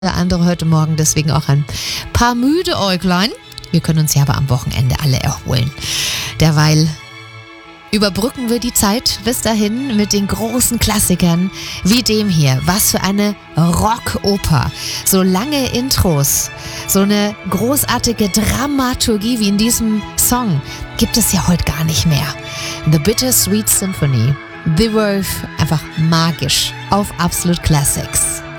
Der andere heute Morgen, deswegen auch ein paar müde Äuglein. Wir können uns ja aber am Wochenende alle erholen. Derweil überbrücken wir die Zeit bis dahin mit den großen Klassikern wie dem hier. Was für eine Rockoper. So lange Intros, so eine großartige Dramaturgie wie in diesem Song gibt es ja heute gar nicht mehr. The Bittersweet Symphony. The Wolf, einfach magisch auf Absolute Classics.